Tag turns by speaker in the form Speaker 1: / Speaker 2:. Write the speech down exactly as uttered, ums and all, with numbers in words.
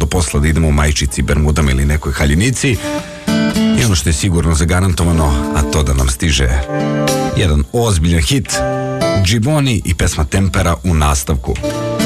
Speaker 1: posla da idemo u majčici, bermudama ili nekoj haljinici. I ono što je sigurno zagarantovano, a to da nam stiže jedan ozbiljan hit, Gibboni i pesma Tempera u nastavku.